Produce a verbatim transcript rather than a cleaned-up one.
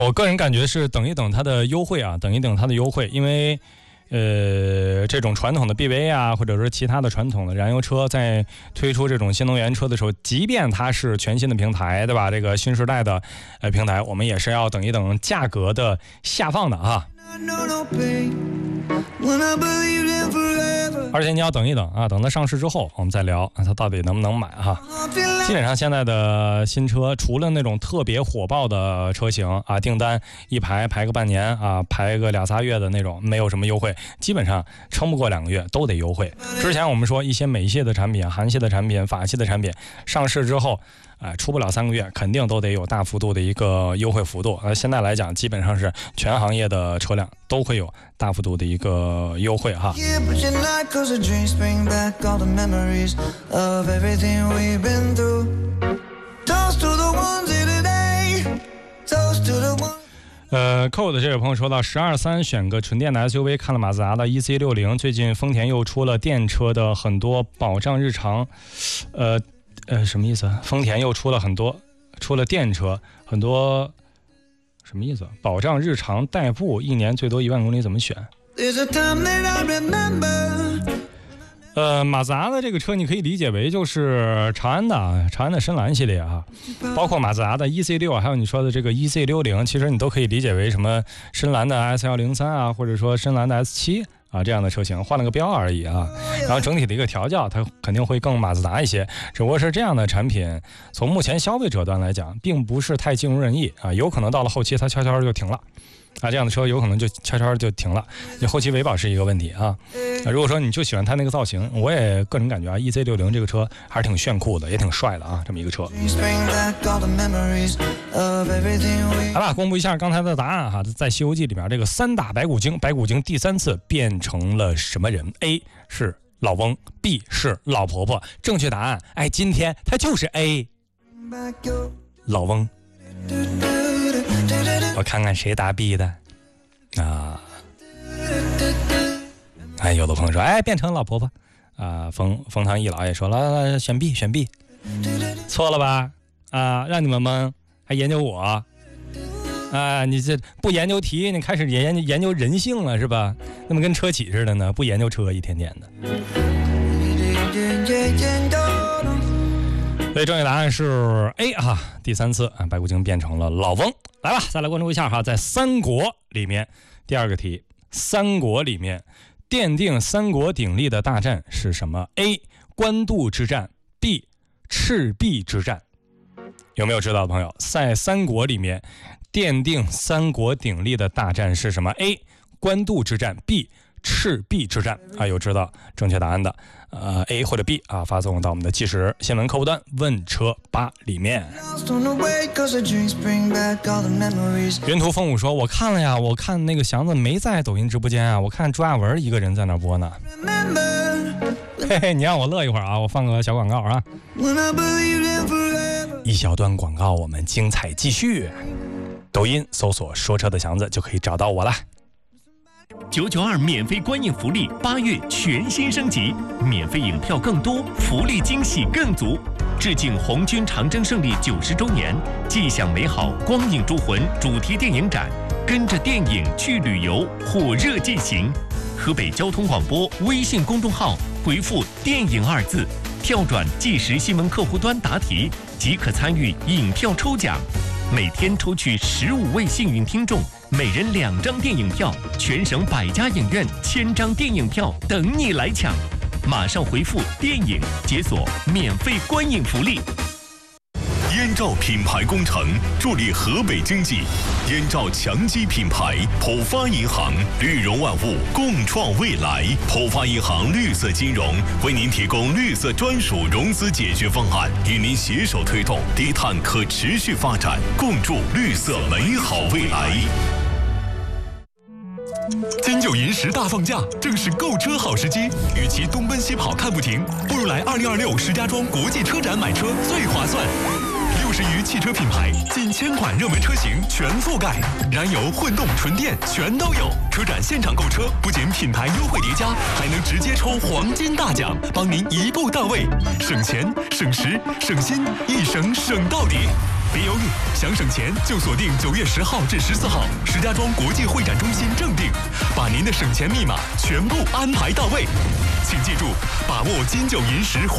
我个人感觉是等一等它的优惠啊，等一等它的优惠，因为呃，这种传统的 B B A 啊，或者说其他的传统的燃油车，在推出这种新能源车的时候，即便它是全新的平台，对吧？这个新时代的呃平台，我们也是要等一等价格的下放的啊。而且你要等一等啊，等它上市之后，我们再聊它到底能不能买哈。基本上现在的新车，除了那种特别火爆的车型啊，订单一排排个半年啊，排个俩仨月的那种，没有什么优惠，基本上撑不过两个月都得优惠。之前我们说一些美系的产品、韩系的产品、法系的产品上市之后，哎，出不了三个月，肯定都得有大幅度的一个优惠幅度。呃，现在来讲，基本上是全行业的车辆都会有大幅度的一个优惠哈。呃，扣的这位朋友说到，十二三选个纯电的 S U V， 看了马自达的 E C 六零，最近丰田又出了电车的很多保障日常，呃。呃，什么意思？丰田又出了很多，出了电车很多，什么意思？保障日常代步，一年最多一万公里，怎么选？呃，马自达的这个车，你可以理解为就是长安的长安的深蓝系列啊，包括马自达的 E C 六，还有你说的这个 E C 六零，其实你都可以理解为什么深蓝的 S 一零三啊，或者说深蓝的 S 七。啊，这样的车型换了个标而已啊，然后整体的一个调教，它肯定会更马自达一些。只不过是这样的产品，从目前消费者端来讲，并不是太尽如人意啊，有可能到了后期它悄悄就停了。啊，这样的车有可能就悄悄就停了，你后期维保是一个问题啊。啊，如果说你就喜欢它那个造型，我也个人感觉啊 ，E C 六零这个车还是挺炫酷的，也挺帅的啊，这么一个车。好吧，公布一下刚才的答案哈，在《西游记》里边，这个三打白骨精，白骨精第三次变成了什么人 ？A 是老翁 ，B 是老婆婆。正确答案，哎，今天它就是 A， 老翁。我看看谁答 B 的啊？哎，有的朋友说，哎，变成老婆婆啊。冯冯唐一老也说了，选 B， 选 B， 错了吧？啊，让你们蒙，还研究我啊？你这不研究题，你开始研究研究人性了是吧？那么跟车企似的呢，不研究车，一天天的。所以正确答案是 A 哈，第三次啊，白骨精变成了老翁。来吧，再来关注一下哈，在三国里面，第二个题，三国里面奠定三国鼎立的大战是什么 ？A. 官渡之战 ，B. 赤壁之战。有没有知道的朋友？在三国里面奠定三国鼎立的大战是什么 ？A. 官渡之战 ，B. 赤壁之战啊，有知道正确答案的，呃 ，A 或者 B 啊，发送到我们的即时新闻客户端问车吧里面。云图风舞说，我看了呀，我看那个祥子没在抖音直播间啊，我看朱亚文一个人在那播呢。嘿嘿，你让我乐一会儿啊，我放个小广告啊。一小段广告，我们精彩继续。抖音搜索说车的祥子就可以找到我了。 九九二免费观影福利，八月全新升级，免费影票更多，福利惊喜更足。致敬红军长征胜利九十周年，既享美好光影铸魂主题电影展，跟着电影去旅游，火热进行。河北交通广播微信公众号回复“电影”二字，跳转即时新闻客户端答题，即可参与影票抽奖。每天抽取十五位幸运听众，每人两张电影票，全省百家影院千张电影票等你来抢。马上回复“电影”解锁免费观影福利。 燕赵品牌工程助力河北经济，燕赵强基品牌，浦发银行，绿融万物，共创未来。浦发银行绿色金融为您提供绿色专属融资解决方案，与您携手推动低碳可持续发展，共筑绿色美好未来。金九银十大放假，正是购车好时机。与其东奔西跑看不停，不如来二零二六石家庄国际车展买车最划算。六十余汽车品牌，近千款热门车型全覆盖，燃油、混动、纯电全都有。车展现场购车，不仅品牌优惠叠加，还能直接抽黄金大奖，帮您一步到位，省钱、省时、省心，一省省到底。 别犹豫，想省钱就锁定九月十号至十四号，石家庄国际会展中心正定，把您的省钱密码全部安排到位。请记住，把握金九银十。